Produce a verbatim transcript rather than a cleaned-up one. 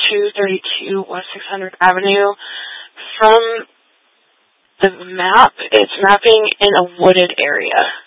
two thirty-two West six hundredth Avenue. From the map, it's mapping in a wooded area.